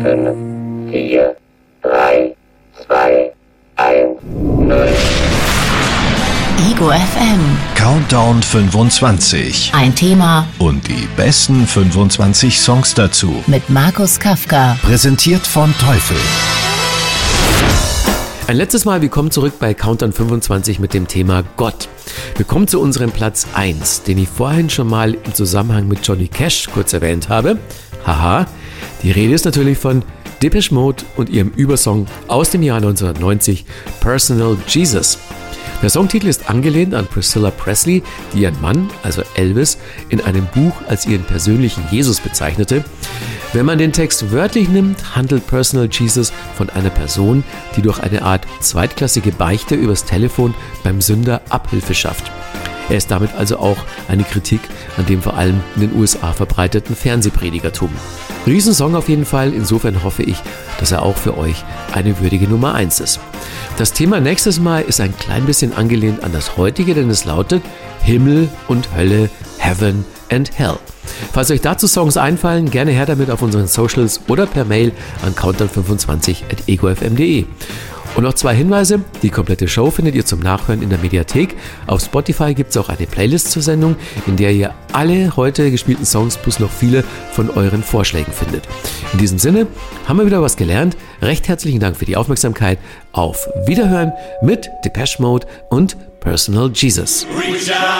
5, 4, 3, 2, 1, 0. Ego FM. Countdown 25. Ein Thema Und die besten 25 Songs dazu. mit Markus Kafka. Präsentiert von Teufel. Ein letztes Mal, willkommen zurück bei Countdown 25 mit dem Thema Gott. Wir kommen zu unserem Platz 1, den ich vorhin schon mal im Zusammenhang mit Johnny Cash kurz erwähnt habe. Haha, die Rede ist natürlich von Depeche Mode und ihrem Übersong aus dem Jahr 1990, Personal Jesus. Der Songtitel ist angelehnt an Priscilla Presley, die ihren Mann, also Elvis, in einem Buch als ihren persönlichen Jesus bezeichnete. Wenn man den Text wörtlich nimmt, handelt Personal Jesus von einer Person, die durch eine Art zweitklassige Beichte übers Telefon beim Sünder Abhilfe schafft. Er ist damit also auch eine Kritik an dem vor allem in den USA verbreiteten Fernsehpredigertum. Riesensong auf jeden Fall, insofern hoffe ich, dass er auch für euch eine würdige Nummer 1 ist. Das Thema nächstes Mal ist ein klein bisschen angelehnt an das heutige, denn es lautet Himmel und Hölle, Heaven and Hell. Falls euch dazu Songs einfallen, gerne her damit auf unseren Socials oder per Mail an countdown25@egofm.de. Und noch 2 Hinweise, die komplette Show findet ihr zum Nachhören in der Mediathek. Auf Spotify gibt es auch eine Playlist zur Sendung, in der ihr alle heute gespielten Songs plus noch viele von euren Vorschlägen findet. In diesem Sinne haben wir wieder was gelernt. Recht herzlichen Dank für die Aufmerksamkeit. Auf Wiederhören mit Depeche Mode und Personal Jesus.